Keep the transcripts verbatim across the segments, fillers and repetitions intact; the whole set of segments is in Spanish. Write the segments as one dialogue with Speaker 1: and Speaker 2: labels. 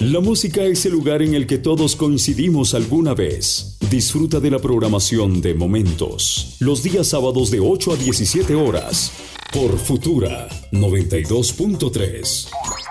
Speaker 1: La música es el lugar en el que todos coincidimos alguna vez. Disfruta de la programación de Momentos, los días sábados de ocho a diecisiete horas, por Futura noventa y dos punto tres.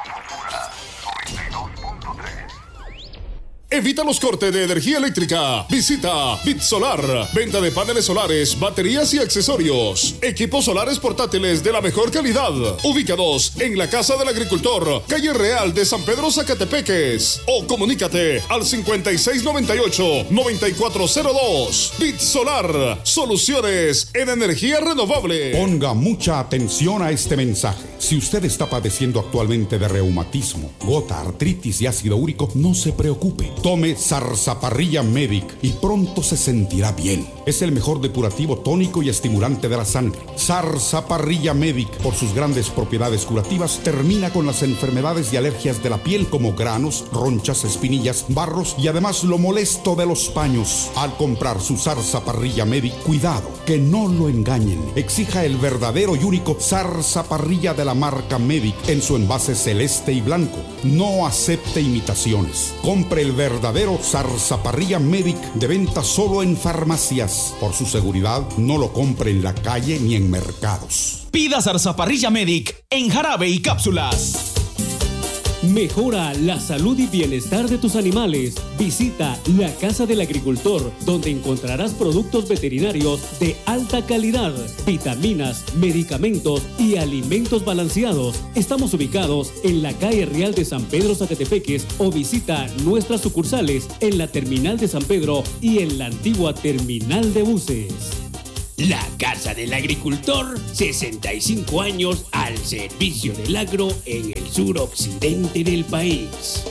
Speaker 2: Evita los cortes de energía eléctrica. Visita Bitsolar. Venta de paneles solares, baterías y accesorios. Equipos solares portátiles de la mejor calidad. Ubicados en la Casa del Agricultor, calle Real de San Pedro, Zacatepeques. O comunícate al cincuenta y seis noventa y ocho, noventa y cuatro cero dos. Bitsolar. Soluciones en energía renovable.
Speaker 3: Ponga mucha atención a este mensaje. Si usted está padeciendo actualmente de reumatismo, gota, artritis y ácido úrico, no se preocupe. Tome Sarsaparilla Medic y pronto se sentirá bien. Es el mejor depurativo tónico y estimulante de la sangre. Sarsaparilla Medic, por sus grandes propiedades curativas, termina con las enfermedades y alergias de la piel como granos, ronchas, espinillas, barros y además lo molesto de los paños. Al comprar su Sarsaparilla Medic, cuidado, que no lo engañen. Exija el verdadero y único Sarsaparilla de la marca Medic en su envase celeste y blanco. No acepte imitaciones. Compre el verdadero Sarsaparilla Medic, de venta solo en farmacias. Por su seguridad, no lo compre en la calle ni en mercados.
Speaker 4: Pida Sarsaparilla Medic en jarabe y cápsulas.
Speaker 5: Mejora la salud y bienestar de tus animales. Visita la Casa del Agricultor, donde encontrarás productos veterinarios de alta calidad, vitaminas, medicamentos y alimentos balanceados. Estamos ubicados en la calle Real de San Pedro, Zacatepeques, o visita nuestras sucursales en la Terminal de San Pedro y en la antigua Terminal de Buses.
Speaker 6: La Casa del Agricultor, sesenta y cinco años al servicio del agro en el suroccidente del país.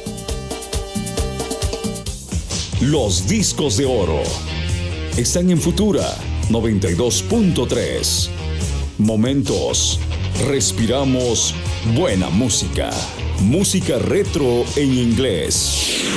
Speaker 1: Los discos de oro están en Futura noventa y dos punto tres. Momentos. Respiramos buena música. Música retro en inglés.